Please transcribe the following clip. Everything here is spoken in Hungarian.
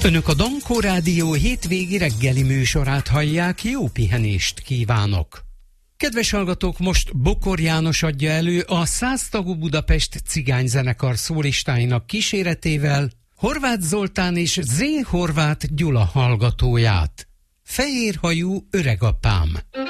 Önök a Dankó Rádió hétvégi reggeli műsorát hallják, jó pihenést kívánok! Kedves hallgatók, most Bokor János adja elő a 100 tagú Budapest cigányzenekar szólistáinak kíséretével Horváth Zoltán és Z. Horváth Gyula hallgatóját. Fehérhajú öregapám.